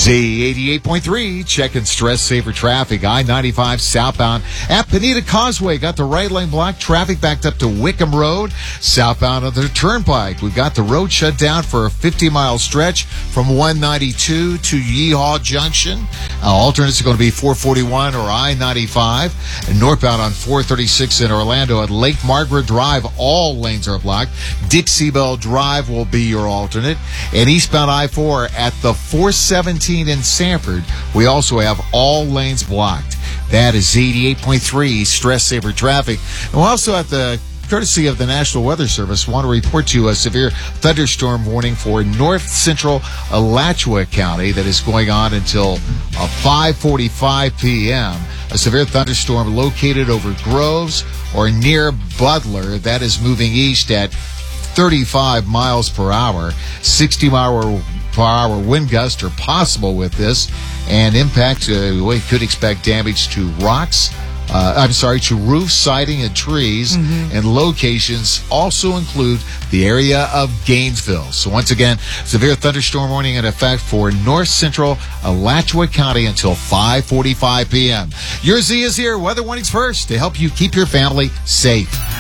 Z88.3, checking stress saver traffic. I-95 southbound at Pineda Causeway. Got the right lane blocked. Traffic backed up to Wickham Road. Southbound of the Turnpike. We've got the road shut down for a 50-mile stretch from 192 to Yeehaw Junction. Alternates are going to be 441 or I-95. And northbound on 436 in Orlando at Lake Margaret Drive. All lanes are blocked. Dixie Belle Drive will be your alternate. And eastbound I-4 at the 417 in Sanford, we also have all lanes blocked. That is 88.3 stress saver traffic. And we're also at the courtesy of the National Weather Service, want to report to a severe thunderstorm warning for north central Alachua County that is going on until 5:45 p.m. A severe thunderstorm located over Groves or near Butler that is moving east at 35 miles per hour. 60-mile per hour wind gusts are possible with this, and impact, we could expect damage to rocks, to roof siding and trees, and locations also include the area of Gainesville. So once again, severe thunderstorm warning in effect for north central Alachua County until 5:45 p.m. Your Z is here. Weather warnings first to help you keep your family safe.